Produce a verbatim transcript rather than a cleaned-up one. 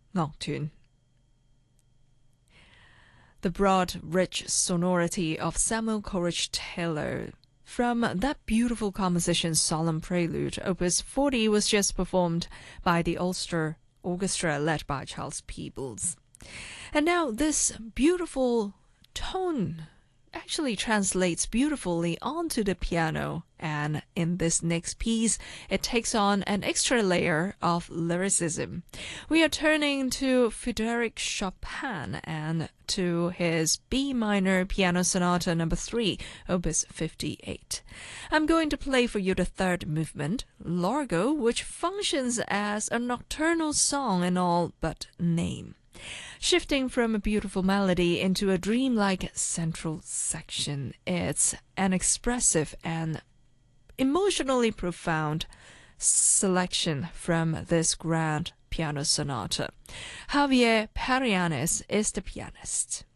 Nocturne. The broad, rich sonority of Samuel Coleridge Taylor. From that beautiful composition, Solemn Prelude, Opus forty was just performed by the Ulster Orchestra led by Charles Peebles. And now this beautiful tone actually translates beautifully onto the piano, and in this next piece it takes on an extra layer of lyricism. We are turning to Frédéric Chopin and to his B minor piano sonata number three, opus fifty-eight. I'm going to play for you the third movement, Largo, which functions as a nocturnal song in all but name, shifting from a beautiful melody into a dreamlike central section. It's an expressive and emotionally profound selection from this grand piano sonata. Javier Perianes is the pianist.